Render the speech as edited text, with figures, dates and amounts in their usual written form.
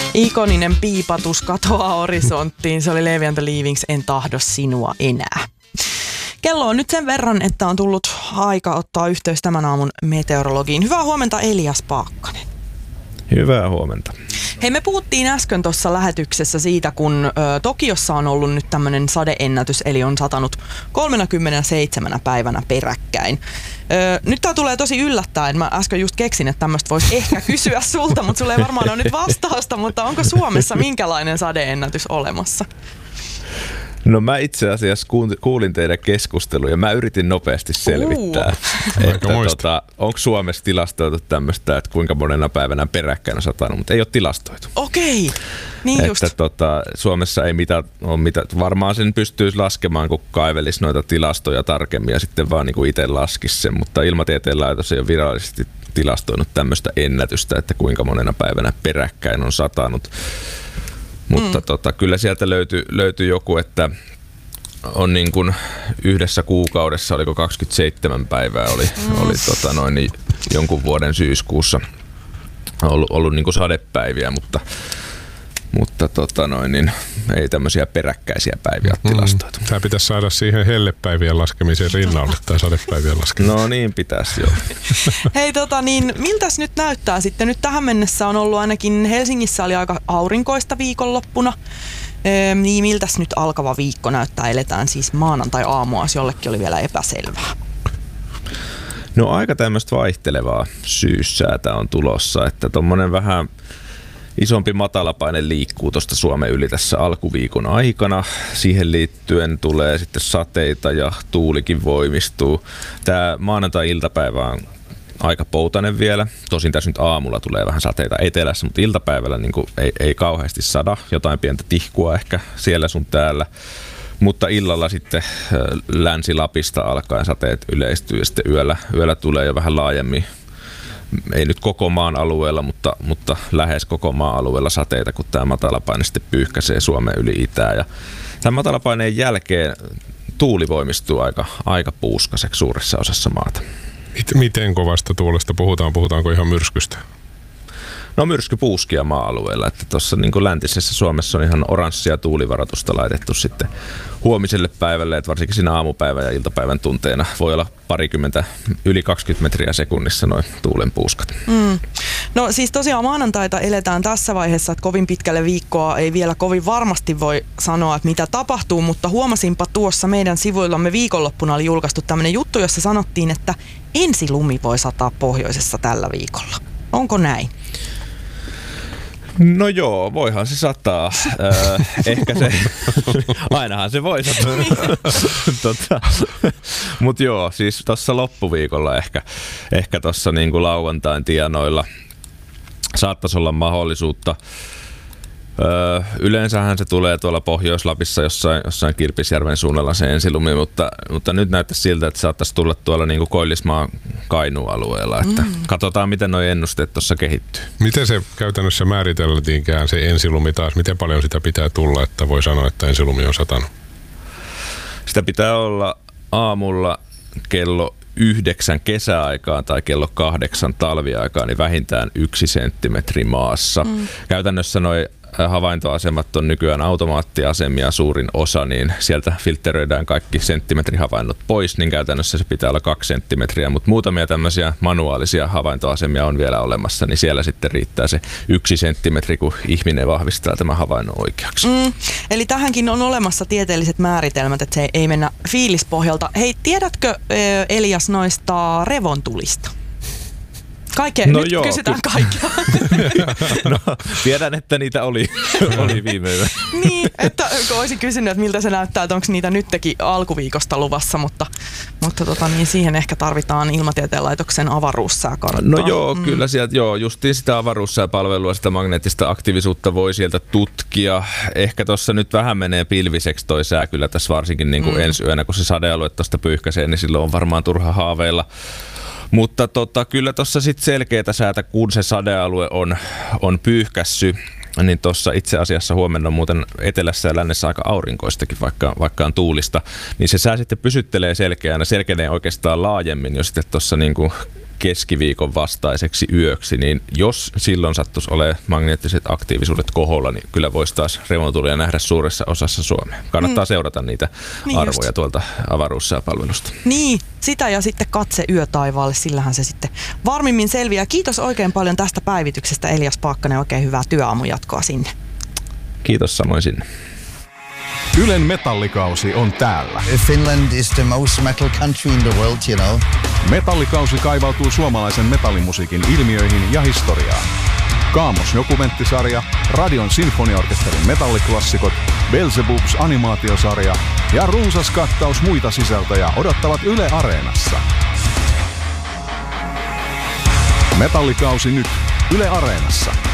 Ikoninen piipatus katoaa horisonttiin. Se oli Levi and the Leavings, En tahdo sinua enää. Kello on nyt sen verran, että on tullut aika ottaa yhteys tämän aamun meteorologiin. Hyvää huomenta, Elias Paakkanen. Hyvää huomenta. Hei, me puhuttiin äsken tuossa lähetyksessä siitä, kun Tokiossa on ollut nyt tämmöinen sadeennätys, eli on satanut 37 päivänä peräkkäin. Nyt tää tulee tosi yllättäen. Mä äsken just keksin, että tämmöistä voisi ehkä kysyä sulta, mutta sulla ei varmaan ole nyt vastausta, mutta onko Suomessa minkälainen sadeennätys olemassa? No mä itse asiassa kuulin teidän keskustelua ja mä yritin nopeasti selvittää, että onko Suomessa tilastoitu tämmöistä, että kuinka monena päivänä peräkkäin on satanut, mutta ei ole tilastoitu. Okei, niin just. Että Suomessa ei varmaan sen pystyisi laskemaan, kun kaivelisi noita tilastoja tarkemmin ja sitten vaan niin kuin itse laskisi sen, mutta Ilmatieteen laitos ei ole virallisesti tilastoinut tämmöistä ennätystä, että kuinka monena päivänä peräkkäin on satanut. Mutta kyllä sieltä löytyi joku, että on niin kuin yhdessä kuukaudessa, oliko 27 päivää, oli niin jonkun vuoden syyskuussa ollut niin kuin sadepäiviä, mutta niin ei tämmöisiä peräkkäisiä päiviä tilastoitu. Tämä pitäisi saada siihen hellepäivien laskemiseen rinnalle tai sadepäivien laskemiseen. No niin, pitäisi joo. Hei, miltäs nyt näyttää sitten? Nyt tähän mennessä on ollut ainakin Helsingissä oli aika aurinkoista viikonloppuna. Niin miltäs nyt alkava viikko näyttää? Eletään siis maanantai-aamua, jos jollekin oli vielä epäselvää. No aika tämmöistä vaihtelevaa syyssäätä on tulossa, että tommonen vähän isompi matalapaine liikkuu tuosta Suomen yli tässä alkuviikon aikana. Siihen liittyen tulee sitten sateita ja tuulikin voimistuu. Tämä maanantai-iltapäivä on aika poutainen vielä. Tosin tässä nyt aamulla tulee vähän sateita etelässä, mutta iltapäivällä niin kuin ei kauheasti sada. Jotain pientä tihkua ehkä siellä sun täällä. Mutta illalla sitten Länsi-Lapista alkaen sateet yleistyy ja sitten yöllä tulee jo vähän laajemmin. Ei nyt koko maan alueella, mutta lähes koko maan alueella sateita, kun tämä matalapaine sitten pyyhkäisee Suomen yli itään. Ja tämän matalapaineen jälkeen tuuli voimistuu aika puuskaseksi suuressa osassa maata. Miten kovasta tuulesta puhutaan? Puhutaanko ihan myrskystä? No myrskypuuskia maa-alueella, että tuossa niin kuin läntisessä Suomessa on ihan oranssia tuulivaroitusta laitettu sitten huomiselle päivälle, että varsinkin siinä aamupäivän ja iltapäivän tunteena voi olla yli 20 metriä sekunnissa noin tuulen puuskat. No siis tosiaan maanantaita eletään tässä vaiheessa, että kovin pitkälle viikkoa ei vielä kovin varmasti voi sanoa, että mitä tapahtuu, mutta huomasinpa tuossa meidän sivuillamme viikonloppuna oli julkaistu tämmöinen juttu, jossa sanottiin, että ensilumi voi sataa pohjoisessa tällä viikolla. Onko näin? No joo, voihan se sataa. Ehkä se, ainahan se voi sataa. Mutta joo, siis tuossa loppuviikolla ehkä tuossa niinku lauantain tienoilla saattaisi olla mahdollisuutta. Yleensähän se tulee tuolla Pohjois-Lapissa jossain Kirpisjärven suunnalla se ensilumi, mutta nyt näyttäisi siltä, että saattaisi tulla tuolla niin kuin Koillismaan Kainuun-alueella. Että katsotaan, miten nuo ennusteet tuossa kehittyy. Miten se käytännössä määriteltiinkään se ensilumi taas? Miten paljon sitä pitää tulla, että voi sanoa, että ensilumi on satanut? Sitä pitää olla aamulla kello 9 kesäaikaan tai kello 8 talviaikaan, niin vähintään 1 senttimetri maassa. Käytännössä noi havaintoasemat on nykyään automaattiasemia suurin osa, niin sieltä filtteröidään kaikki senttimetrihavainnot pois, niin käytännössä se pitää olla 2 senttimetriä, mutta muutamia tämmöisiä manuaalisia havaintoasemia on vielä olemassa, niin siellä sitten riittää se 1 senttimetri, kun ihminen vahvistaa tämän havainnon oikeaksi. Eli tähänkin on olemassa tieteelliset määritelmät, että se ei mennä fiilispohjalta. Hei, tiedätkö Elias noista revontulista? Kaikkea, no nyt joo, kysytään kaikkea. No, tiedän, että niitä oli viime yönä. Niin, että kun olisin kysynyt, että miltä se näyttää, että onko niitä nytkin alkuviikosta luvassa, mutta niin siihen ehkä tarvitaan Ilmatieteen laitoksen avaruussääkarttaa. No joo, kyllä sieltä, justiin sitä avaruussääpalvelua, sitä magneettista aktiivisuutta voi sieltä tutkia. Ehkä tuossa nyt vähän menee pilviseksi toi sää kyllä tässä varsinkin niin kuin ensi yönä, kun se sadealue tuosta pyyhkäisee, niin silloin on varmaan turha haaveilla. Mutta kyllä tuossa sitten selkeätä säätä, kun se sadealue on pyyhkässy, niin tuossa itse asiassa huomenna on muuten etelässä ja lännessä aika aurinkoistakin, vaikka on tuulista, niin se sää sitten pysyttelee selkeänä, selkenee oikeastaan laajemmin jo sitten tuossa niinku keskiviikon vastaiseksi yöksi, niin jos silloin sattuisi olemaan magneettiset aktiivisuudet koholla, niin kyllä voisi taas remotulia nähdä suuressa osassa Suomea. Kannattaa seurata niitä arvoja tuolta avaruussääpalvelusta. Niin, sitä ja sitten katse yötaivaalle, sillähän se sitten varmimmin selviää. Kiitos oikein paljon tästä päivityksestä, Elias Paakkanen, oikein hyvää työaamun jatkoa sinne. Kiitos samoin sinne. Ylen metallikausi on täällä. Finland is the most metal country in the world, you know. Metallikausi kaivautuu suomalaisen metallimusiikin ilmiöihin ja historiaan. Kaamos-dokumenttisarja, Radion sinfoniaorkesterin metalliklassikot, Beelzebubs animaatiosarja ja runsas kattaus muita sisältöjä odottavat Yle Areenassa. Metallikausi nyt Yle Areenassa.